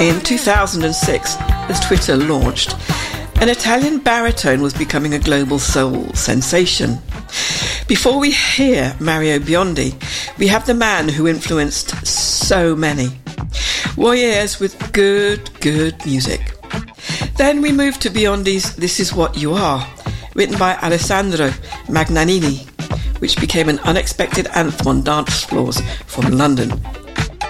In 2006, as Twitter launched, an Italian baritone was becoming a global soul sensation. Before we hear Mario Biondi, we have the man who influenced so many. Warriors with good music. Then we move to Biondi's This Is What You Are, written by Alessandro Magnanini, which became an unexpected anthem on dance floors from London